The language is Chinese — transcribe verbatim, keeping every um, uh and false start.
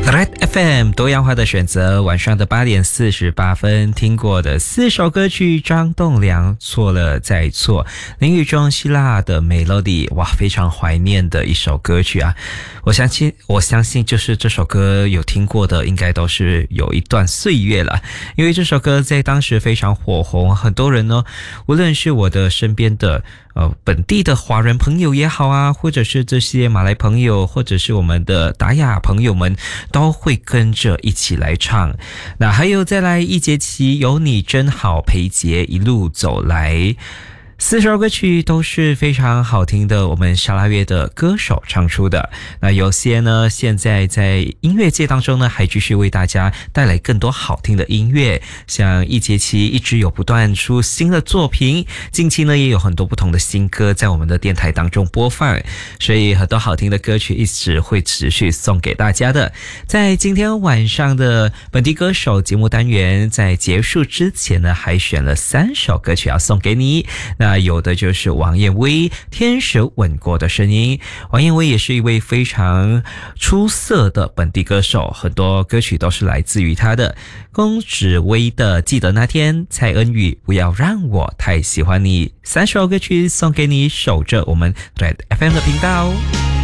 Red F M 多样化的选择，晚上的八点四十八分，听过的四首歌曲，张栋梁错了再错，林宇中希腊的 Melody， 哇，非常怀念的一首歌曲啊！我相信，我相信就是这首歌有听过的，应该都是有一段岁月了，因为这首歌在当时非常火红，很多人呢，无论是我的身边的呃本地的华人朋友也好啊，或者是这些马来朋友，或者是我们的达雅朋友们，都会跟着一起来唱。那还有再来一节期，有你真好，裴杰一路走来。四首歌曲都是非常好听的，我们沙拉乐的歌手唱出的。那有些呢，现在在音乐界当中呢，还继续为大家带来更多好听的音乐。像一节期一直有不断出新的作品，近期呢也有很多不同的新歌在我们的电台当中播放，所以很多好听的歌曲一直会持续送给大家的。在今天晚上的本地歌手节目单元，在结束之前呢，还选了三首歌曲要送给你。那那有的就是王燕威《天使吻过的声音》，王燕威也是一位非常出色的本地歌手，很多歌曲都是来自于他的。龚紫薇的《记得那天》，蔡恩宇《不要让我太喜欢你》，三首歌曲送给你，守着我们 Red F M 的频道。